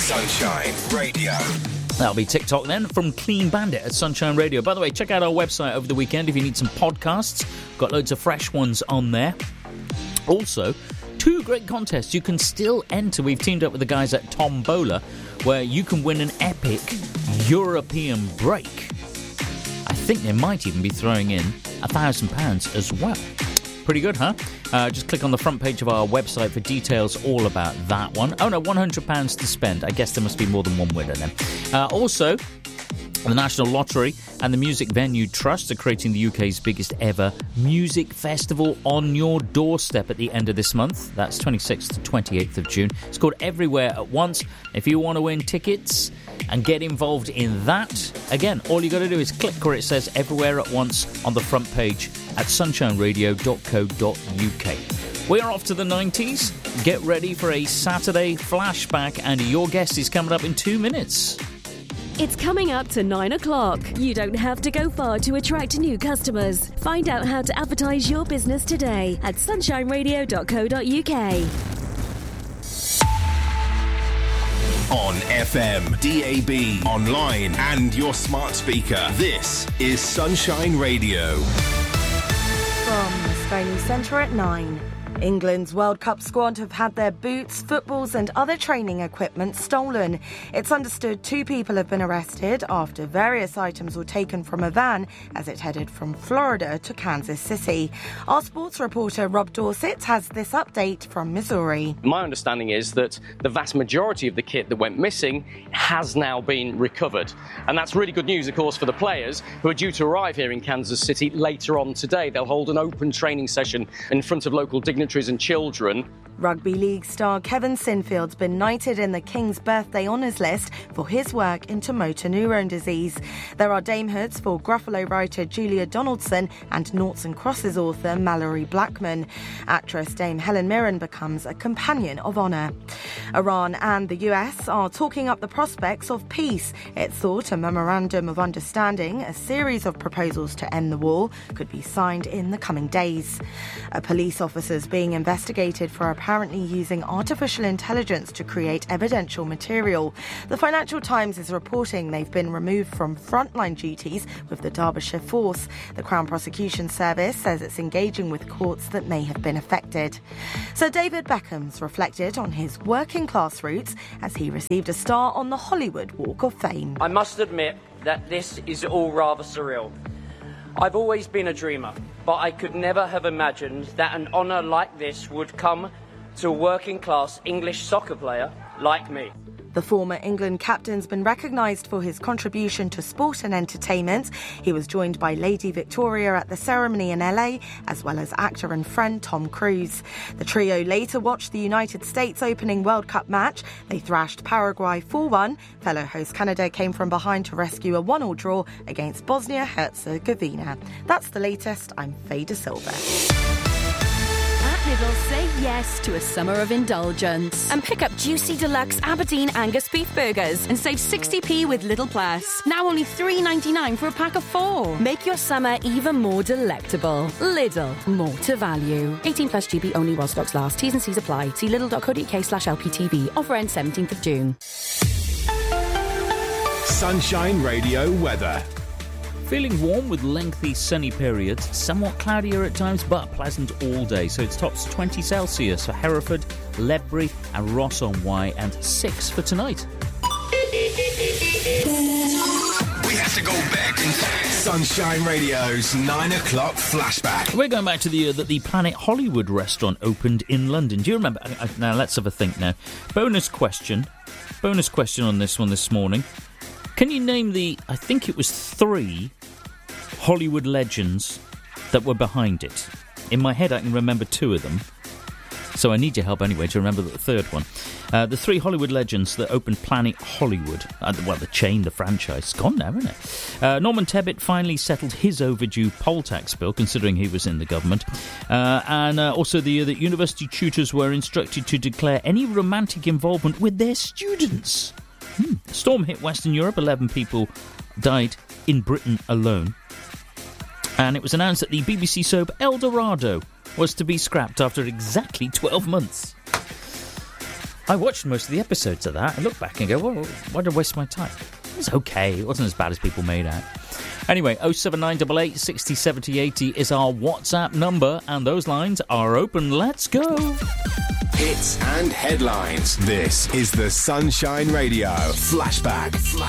Sunshine Radio. That'll be TikTok then, from Clean Bandit at Sunshine Radio. By the way, check out our website over the weekend if you need some podcasts. Got loads of fresh ones on there. Also, 2 great contests you can still enter. We've teamed up with the guys at Tombola, where you can win an epic European break. I think they might even be throwing in £1,000 as well. Pretty good, huh? Just click on the front page of our website for details all about that one. Oh no, £100 to spend. I guess there must be more than one winner then. Also, the National Lottery and the Music Venue Trust are creating the UK's biggest ever music festival on your doorstep at the end of this month. That's 26th to 28th of June. It's called Everywhere at Once. If you want to win tickets and get involved in that, again, all you got to do is click where it says Everywhere at Once on the front page at sunshineradio.co.uk. We're off to the 90s. Get ready for a Saturday flashback, and your guest is coming up in 2 minutes. It's coming up to 9 o'clock. You don't have to go far to attract new customers. Find out how to advertise your business today at sunshineradio.co.uk. On FM, DAB, online and your smart speaker. This is Sunshine Radio. From the Sky News Centre at 9. England's World Cup squad have had their boots, footballs and other training equipment stolen. It's understood 2 people have been arrested after various items were taken from a van as it headed from Florida to Kansas City. Our sports reporter Rob Dorset has this update from Missouri. My understanding is that the vast majority of the kit that went missing has now been recovered. And that's really good news, of course, for the players who are due to arrive here in Kansas City later on today. They'll hold an open training session in front of local dignitaries and children. Rugby League star Kevin Sinfield's been knighted in the King's Birthday Honours list for his work into motor neurone disease. There are damehoods for Gruffalo writer Julia Donaldson and Noughts and Crosses author Mallory Blackman. Actress Dame Helen Mirren becomes a Companion of Honour. Iran and the US are talking up the prospects of peace. It's thought a memorandum of understanding, a series of proposals to end the war, could be signed in the coming days. A police officer's being investigated for apparently using artificial intelligence to create evidential material. The Financial Times is reporting they've been removed from frontline duties with the Derbyshire Force. The Crown Prosecution Service says it's engaging with courts that may have been affected. Sir David Beckham's reflected on his working class roots as he received a star on the Hollywood Walk of Fame. I must admit that this is all rather surreal. I've always been a dreamer, but I could never have imagined that an honour like this would come to a working-class English soccer player like me. The former England captain's been recognised for his contribution to sport and entertainment. He was joined by Lady Victoria at the ceremony in LA, as well as actor and friend Tom Cruise. The trio later watched the United States opening World Cup match. They thrashed Paraguay 4-1. Fellow host Canada came from behind to rescue a 1-1 draw against Bosnia-Herzegovina. That's the latest. I'm Faye De Silva. Lidl, say yes to a summer of indulgence and pick up juicy deluxe Aberdeen Angus beef burgers and save 60p with Lidl Plus. Now only $3.99 for a pack of 4. Make your summer even more delectable. Lidl, more to value. 18 plus GB only while stocks last. T's and C's apply. See lidl.co.uk/LPTV. Offer ends 17th of June. Sunshine Radio weather. Feeling warm with lengthy sunny periods, somewhat cloudier at times, but pleasant all day. So it's tops 20 Celsius for Hereford, Ledbury and Ross on Wye, and 6 for tonight. We have to go back in time. Sunshine Radio's 9 o'clock flashback. We're going back to the year that the Planet Hollywood restaurant opened in London. Do you remember? Now, let's have a think now. Bonus question on this one this morning. Can you name I think it was 3 Hollywood legends that were behind it? In my head, I can remember 2 of them. So I need your help anyway to remember the third one. The 3 Hollywood legends that opened Planet Hollywood. The chain, the franchise. It's gone now, isn't it? Norman Tebbit finally settled his overdue poll tax bill, considering he was in the government. And also the year that university tutors were instructed to declare any romantic involvement with their students. Storm hit Western Europe. 11 people died in Britain alone. And it was announced that the BBC soap El Dorado was to be scrapped after exactly 12 months. I watched most of the episodes of that. I look back and go, well, why did I waste my time? It was okay. It wasn't as bad as people made out. Anyway, 07988 60 70 80 is our WhatsApp number, and those lines are open. Let's go. Hits and headlines. This is the Sunshine Radio Flashback.